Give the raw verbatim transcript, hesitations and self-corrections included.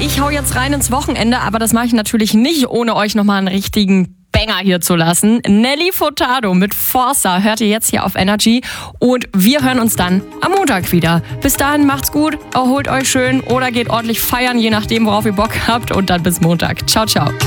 ich hau jetzt rein ins Wochenende, aber das mache ich natürlich nicht, ohne euch nochmal einen richtigen Banger hier zu lassen. Nelly Furtado mit Forza hört ihr jetzt hier auf Energy und wir hören uns dann am Montag wieder. Bis dahin macht's gut, erholt euch schön oder geht ordentlich feiern, je nachdem, worauf ihr Bock habt und dann bis Montag. Ciao, ciao.